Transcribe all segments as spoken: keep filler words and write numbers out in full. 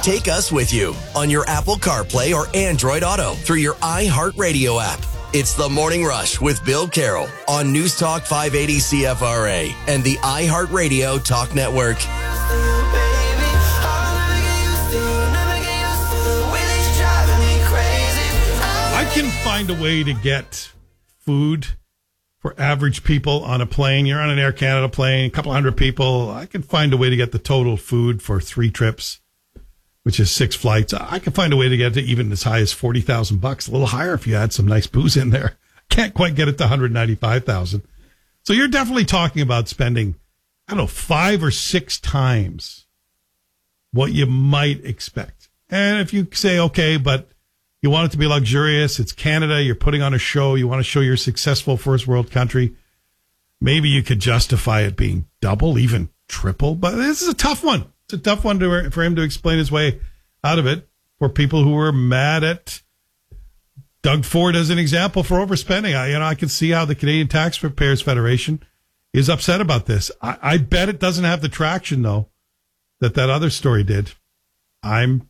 Take us with you on your Apple CarPlay or Android Auto through your iHeartRadio app. It's The Morning Rush with Bill Carroll on News Talk five eighty C F R A and the iHeartRadio Talk Network. I can find a way to get food for average people on a plane. You're on an Air Canada plane, a couple hundred people. I can find a way to get the total food for three trips, which is six flights. I can find a way to get to even as high as forty thousand bucks, a little higher if you add some nice booze in there. Can't quite get it to one hundred ninety-five thousand. So you're definitely talking about spending, I don't know, five or six times what you might expect. And if you say, okay, but you want it to be luxurious, it's Canada, you're putting on a show, you want to show you're a successful first world country, maybe you could justify it being double, even triple. But this is a tough one. It's a tough one to, for him to explain his way out of it for people who were mad at Doug Ford as an example for overspending. I, you know, I can see how the Canadian Taxpayers Federation is upset about this. I, I bet it doesn't have the traction, though, that that other story did. I'm,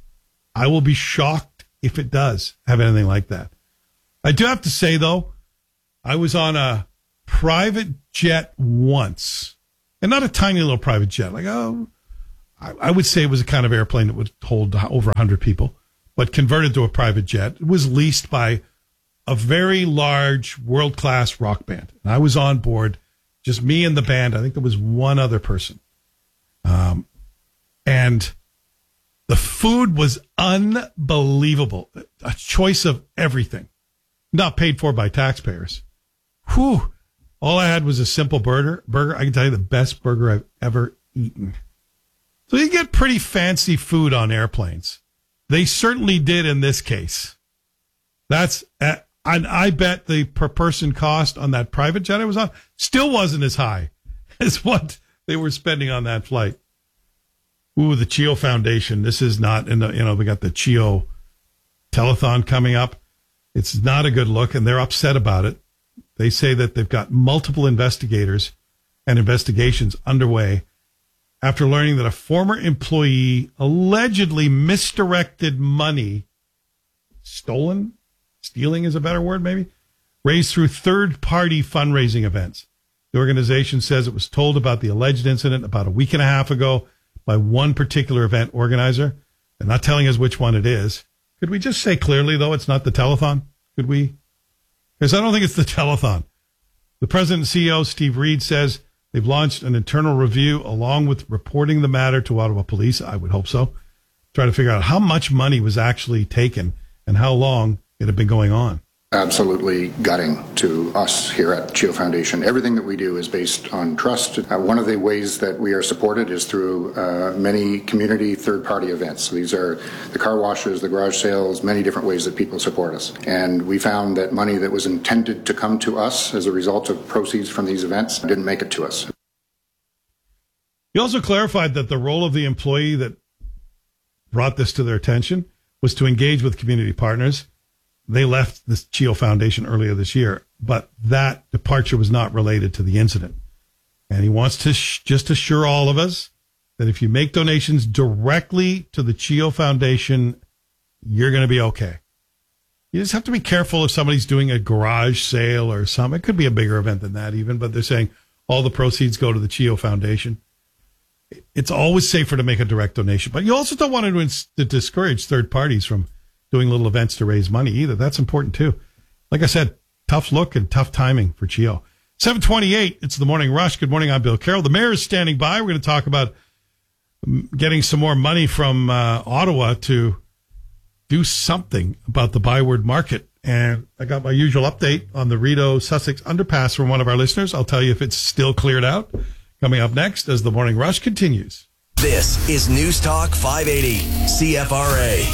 I will be shocked if it does have anything like that. I do have to say, though, I was on a private jet once, and not a tiny little private jet. Like, oh, I, I would say it was a kind of airplane that would hold over one hundred people, but converted to a private jet. It was leased by a very large world-class rock band. And I was on board, just me and the band. I think there was one other person. Um, and the food was unbelievable. A choice of everything. Not paid for by taxpayers. Whew. All I had was a simple burger. Burger. I can tell you the best burger I've ever eaten. So you get pretty fancy food on airplanes. They certainly did in this case. That's, uh, and I bet the per person cost on that private jet I was on still wasn't as high as what they were spending on that flight. Ooh, the CHEO Foundation. This is not, in the, you know, we got the CHEO telethon coming up. It's not a good look, and they're upset about it. They say that they've got multiple investigators and investigations underway after learning that a former employee allegedly misdirected money, stolen, stealing is a better word maybe, raised through third-party fundraising events. The organization says it was told about the alleged incident about a week and a half ago by one particular event organizer. They're not telling us which one it is. Could we just say clearly, though, it's not the telethon? Could we? Because I don't think it's the telethon. The president and C E O, Steve Reed, says they've launched an internal review along with reporting the matter to Ottawa Police. I would hope so. Try to figure out how much money was actually taken and how long it had been going on. Absolutely gutting to us here at CHEO Foundation. Everything that we do is based on trust. Uh, one of the ways that we are supported is through uh, many community third-party events. So these are the car washes, the garage sales, many different ways that people support us. And we found that money that was intended to come to us as a result of proceeds from these events didn't make it to us. He also clarified that the role of the employee that brought this to their attention was to engage with community partners. They left the CHEO Foundation earlier this year, but that departure was not related to the incident. And he wants to sh- just assure all of us that if you make donations directly to the CHEO Foundation, you're going to be okay. You just have to be careful if somebody's doing a garage sale or something. It could be a bigger event than that even, but they're saying all the proceeds go to the CHEO Foundation. It's always safer to make a direct donation, but you also don't want to, ins- to discourage third parties from doing little events to raise money either. That's important too. Like I said, tough look and tough timing for CHEO. seven twenty-eight, it's the Morning Rush. Good morning, I'm Bill Carroll. The mayor is standing by. We're going to talk about getting some more money from uh, Ottawa to do something about the Byward Market. And I got my usual update on the Rideau Sussex underpass from one of our listeners. I'll tell you if it's still cleared out. Coming up next as the Morning Rush continues. This is News Talk five eighty C F R A.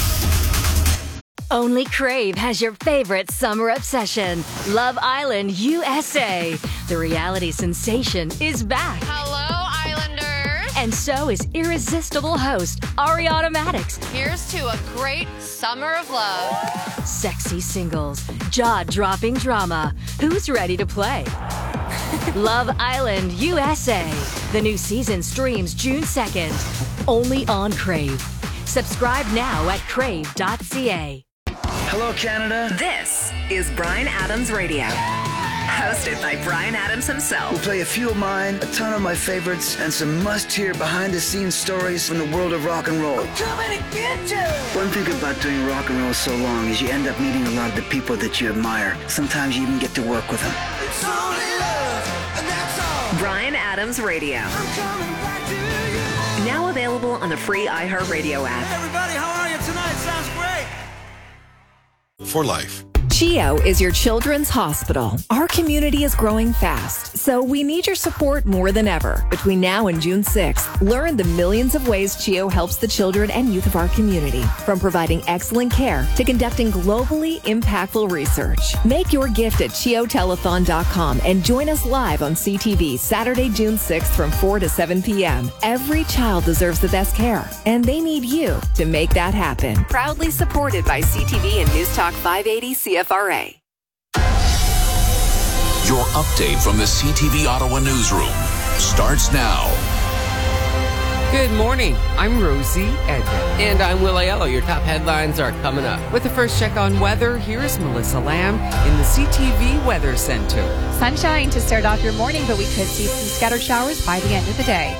Only Crave has your favorite summer obsession, Love Island U S A. The reality sensation is back. Hello, Islanders. And so is irresistible host Ariana Maddox. Here's to a great summer of love. Sexy singles, jaw-dropping drama. Who's ready to play? Love Island U S A. The new season streams June second, only on Crave. Subscribe now at crave dot c a. Hello, Canada. This is Bryan Adams Radio. Hosted by Bryan Adams himself. We'll play a few of mine, a ton of my favorites, and some must-hear behind-the-scenes stories from the world of rock and roll. I'm coming to get you! One thing about doing rock and roll so long is you end up meeting a lot of the people that you admire. Sometimes you even get to work with them. It's only love, and that's all. Bryan Adams Radio. I'm coming back to you. Now available on the free iHeartRadio app. Hey everybody, how are you tonight? Sounds great. For life. CHEO is your children's hospital. Our community is growing fast, so we need your support more than ever. Between now and June sixth, learn the millions of ways CHEO helps the children and youth of our community, from providing excellent care to conducting globally impactful research. Make your gift at cheo telethon dot com and join us live on C T V Saturday, June sixth from four to seven p.m. Every child deserves the best care, and they need you to make that happen. Proudly supported by C T V and News Talk five eighty C F R A. Your update from the C T V Ottawa newsroom starts now. Good morning. I'm Rosie Edmond. And I'm Will Aiello. Your top headlines are coming up. With the first check on weather, here's Melissa Lamb in the C T V Weather Center. Sunshine to start off your morning, but we could see some scattered showers by the end of the day.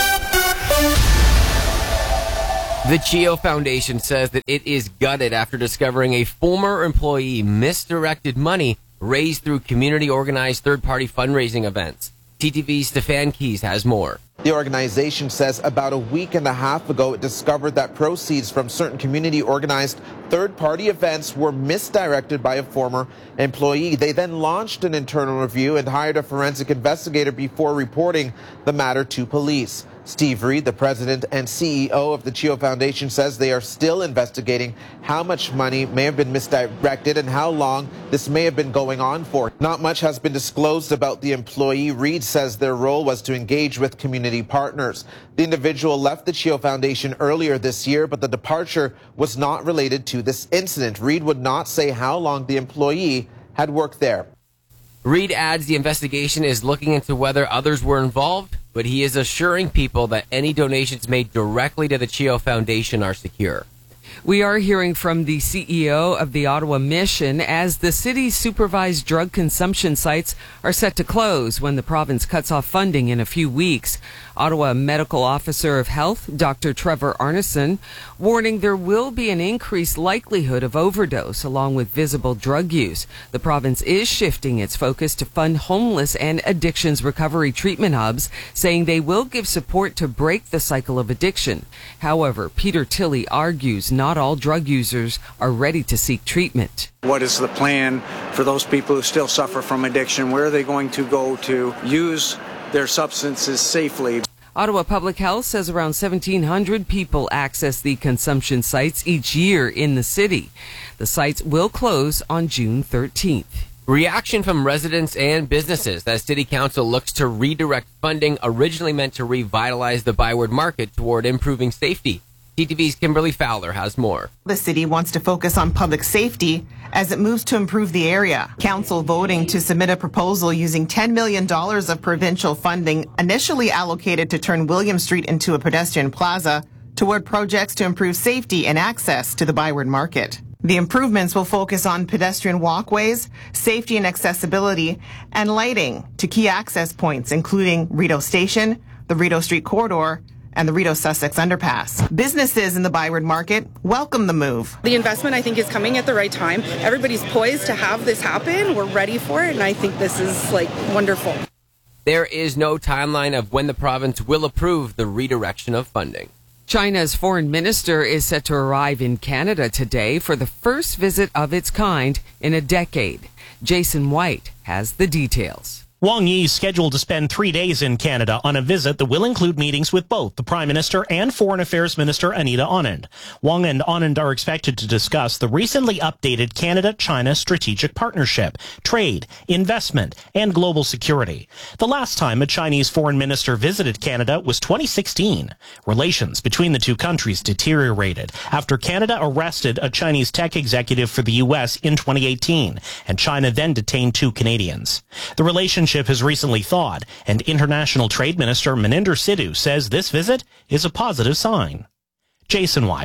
The CHEO Foundation says that it is gutted after discovering a former employee misdirected money raised through community-organized third-party fundraising events. T T V's Stefan Keys has more. The organization says about a week and a half ago it discovered that proceeds from certain community-organized third-party events were misdirected by a former employee. They then launched an internal review and hired a forensic investigator before reporting the matter to police. Steve Reed, the president and C E O of the CHEO Foundation, says they are still investigating how much money may have been misdirected and how long this may have been going on for. Not much has been disclosed about the employee. Reed says their role was to engage with community partners. The individual left the CHEO Foundation earlier this year, but the departure was not related to this incident. Reed would not say how long the employee had worked there. Reed adds the investigation is looking into whether others were involved, but he is assuring people that any donations made directly to the CHEO Foundation are secure. We are hearing from the C E O of the Ottawa Mission as the city's supervised drug consumption sites are set to close when the province cuts off funding in a few weeks. Ottawa Medical Officer of Health, Doctor Trevor Arneson, warning there will be an increased likelihood of overdose along with visible drug use. The province is shifting its focus to fund homeless and addictions recovery treatment hubs, saying they will give support to break the cycle of addiction. However, Peter Tilley argues not all drug users are ready to seek treatment. What is the plan for those people who still suffer from addiction? Where are they going to go to use their substances safely? Ottawa Public Health says around seventeen hundred people access the consumption sites each year in the city. The sites will close on June thirteenth. Reaction from residents and businesses as City Council looks to redirect funding originally meant to revitalize the Byward market toward improving safety. T T V's Kimberly Fowler has more. The city wants to focus on public safety as it moves to improve the area. Council voting to submit a proposal using ten million dollars of provincial funding initially allocated to turn William Street into a pedestrian plaza toward projects to improve safety and access to the Byward market. The improvements will focus on pedestrian walkways, safety and accessibility, and lighting to key access points, including Rideau Station, the Rideau Street corridor, and the Rideau Sussex underpass. Businesses in the Byward market welcome the move. The investment, I think, is coming at the right time. Everybody's poised to have this happen. We're ready for it, and I think this is, like, wonderful. There is no timeline of when the province will approve the redirection of funding. China's foreign minister is set to arrive in Canada today for the first visit of its kind in a decade. Jason White has the details. Wang Yi is scheduled to spend three days in Canada on a visit that will include meetings with both the Prime Minister and Foreign Affairs Minister Anita Anand. Wang and Anand are expected to discuss the recently updated Canada-China strategic partnership, trade, investment, and global security. The last time a Chinese foreign minister visited Canada was twenty sixteen. Relations between the two countries deteriorated after Canada arrested a Chinese tech executive for the U S in twenty eighteen, and China then detained two Canadians. The relationship has recently thawed, and International Trade Minister Maninder Sidhu says this visit is a positive sign. Jason White.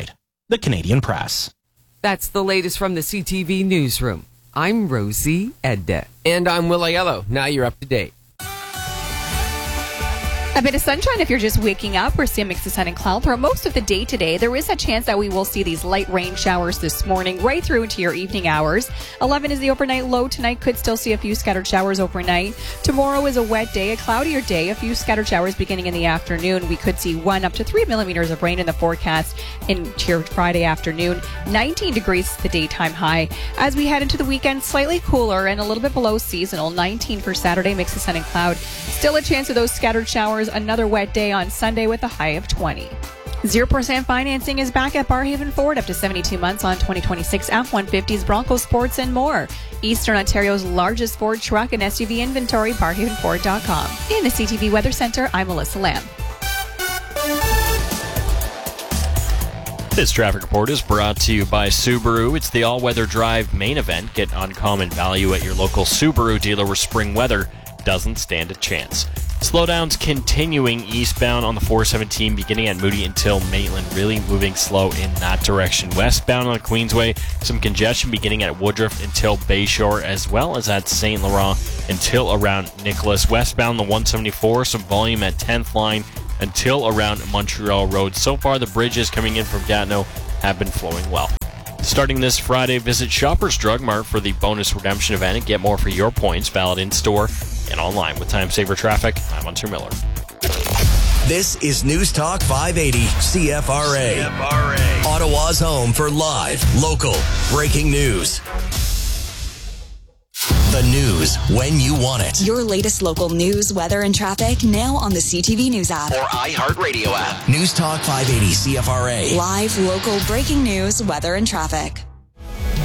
the Canadian Press. That's the latest from the C T V newsroom. I'm Rosie Edda. And I'm Will Aiello. Now you're up to date. A bit of sunshine if you're just waking up. We're seeing a mix of sun and cloud throughout most of the day today. There is a chance that we will see these light rain showers this morning right through into your evening hours. eleven is the overnight low tonight. Could still see a few scattered showers overnight. Tomorrow is a wet day, a cloudier day. A few scattered showers beginning in the afternoon. We could see one up to three millimeters of rain in the forecast into your Friday afternoon. nineteen degrees the daytime high. As we head into the weekend, slightly cooler and a little bit below seasonal. nineteen for Saturday, mix of sun and cloud. Still a chance of those scattered showers. Another wet day on Sunday with a high of twenty. zero percent financing is back at Barhaven Ford up to seventy-two months on twenty twenty-six F one fifties, Bronco Sports, and more. Eastern Ontario's largest Ford truck and S U V inventory, barhaven ford dot com. In the C T V Weather Center, I'm Melissa Lamb. This traffic report is brought to you by Subaru. It's the all-weather drive main event. Get uncommon value at your local Subaru dealer where spring weather doesn't stand a chance. Slowdowns continuing eastbound on the four seventeen beginning at Moody until Maitland, really moving slow in that direction. Westbound on the Queensway, some congestion beginning at Woodruff until Bayshore, as well as at Saint Laurent until around Nicholas. Westbound the one seventy-four, some volume at tenth line until around Montreal Road. So far, the bridges coming in from Gatineau have been flowing well. Starting this Friday, visit Shoppers Drug Mart for the bonus redemption event and get more for your points, valid in-store and online. With Time Saver Traffic, I'm Hunter Miller. This is News Talk five eighty C F R A. C F R A. Ottawa's home for live, local, breaking news. The news when you want it. Your latest local news, weather, and traffic now on the C T V News app. Or iHeartRadio app. News Talk five eighty C F R A. Live, local, breaking news, weather, and traffic.